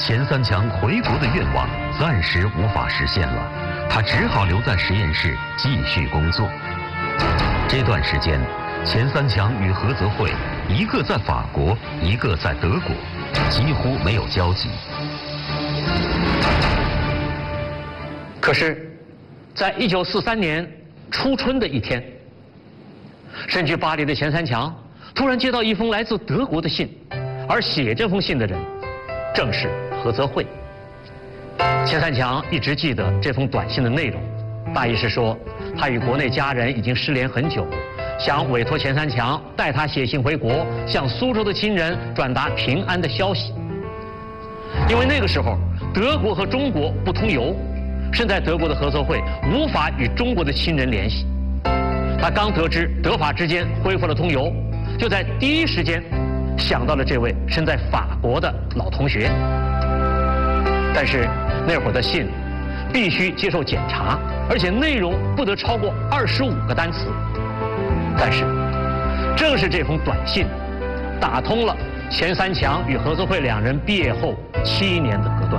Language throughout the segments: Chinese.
钱三强回国的愿望暂时无法实现了，他只好留在实验室继续工作。这段时间，钱三强与何泽慧一个在法国，一个在德国，几乎没有交集。 可是，在1943年初春的一天，身居巴黎的钱三强突然接到一封来自德国的信，而写这封信的人正是何泽慧。钱三强一直记得这封短信的内容，大意是说他与国内家人已经失联很久，想委托钱三强代他写信回国，向苏州的亲人转达平安的消息。因为那个时候德国和中国不通邮，身在德国的何泽慧无法与中国的亲人联系。他刚得知德法之间恢复了通邮，就在第一时间想到了这位身在法国的老同学。但是那会儿的信必须接受检查，而且内容不得超过25个单词。但是正是这封短信打通了钱三强与何泽慧两人毕业后7年的隔断。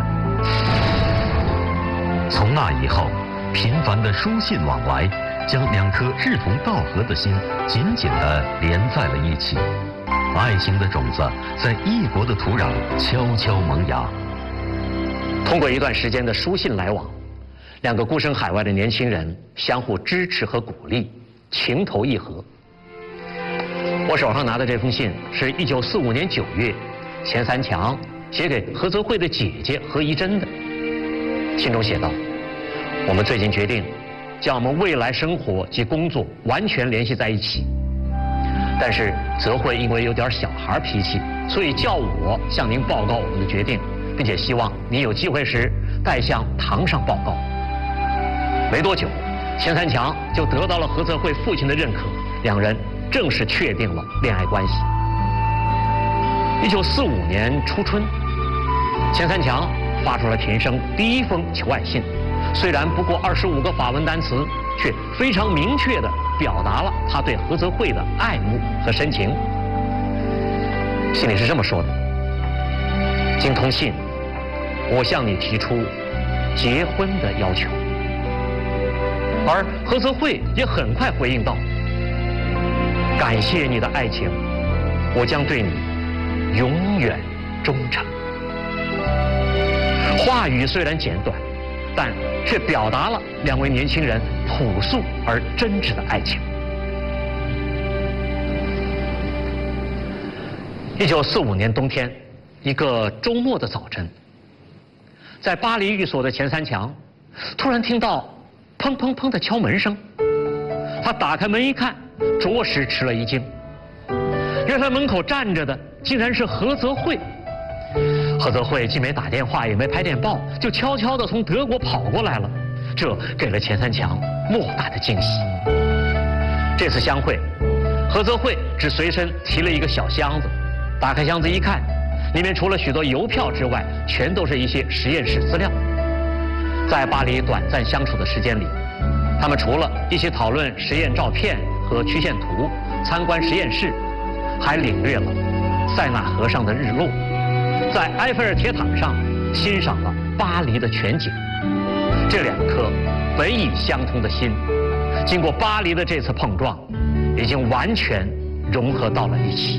从那以后，频繁的书信往来将两颗志同道合的心紧紧地连在了一起，爱情的种子在异国的土壤悄悄萌芽。 通过一段时间的书信来往，两个孤身海外的年轻人相互支持和鼓励，情投意合。我手上拿的这封信是1945年9月，钱三强写给何泽慧的姐姐何怡珍的。信中写道：“我们最近决定将我们未来生活及工作完全联系在一起。但是泽慧因为有点小孩脾气，所以叫我向您报告我们的决定，并且希望您有机会时代向堂上报告。”没多久，钱三强就得到了何泽慧父亲的认可，两人正式确定了恋爱关系。1945年初春，钱三强发出了平生第一封求爱信，虽然不过25个法文单词，却非常明确地表达了他对何泽慧的爱慕和深情。信里是这么说的：“经通信，我向你提出结婚的要求。”而何泽慧也很快回应道：“感谢你的爱情，我将对你永远忠诚。”话语虽然简短，但却表达了两位年轻人朴素而真挚的爱情。1945年冬天，一个周末的早晨，在巴黎寓所的钱三强突然听到砰砰砰的敲门声。他打开门一看，着实吃了一惊。原来门口站着的竟然是何泽慧。何泽慧既没打电话也没拍电报，就悄悄地从德国跑过来了，这给了钱三强莫大的惊喜。这次相会，何泽慧只随身提了一个小箱子，打开箱子一看，里面除了许多邮票之外，全都是一些实验室资料。在巴黎短暂相处的时间里，他们除了一起讨论实验照片和曲线图，参观实验室，还领略了塞纳河上的日落，在埃菲尔铁塔上欣赏了巴黎的全景。这两颗本已相通的心，经过巴黎的这次碰撞，已经完全融合到了一起。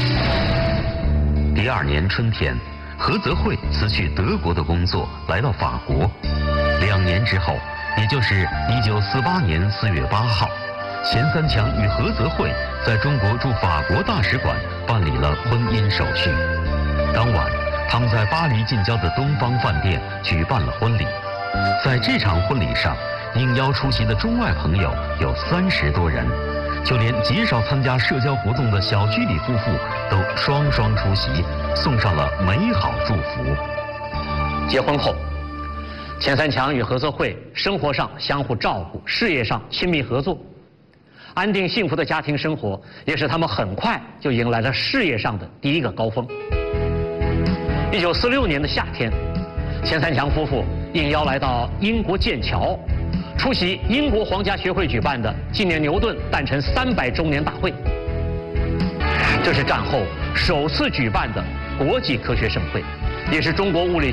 第2年春天，何泽慧辞去德国的工作，来到法国。2年之后，也就是1948年4月8号，钱三强与何泽慧在中国驻法国大使馆办理了婚姻手续。当晚，他们在巴黎近郊的东方饭店举办了婚礼。在这场婚礼上，应邀出席的中外朋友有30多人，就连极少参加社交活动的小居里夫妇都双双出席，送上了美好祝福。 结婚后，钱三强与何泽慧生活上相互照顾，事业上亲密合作，安定幸福的家庭生活也使他们很快就迎来了事业上的第一个高峰。1946年的夏天，钱三强夫妇应邀来到英国剑桥，出席英国皇家学会举办的纪念牛顿诞辰300周年大会。这是战后首次举办的国际科学盛会，也是中国物理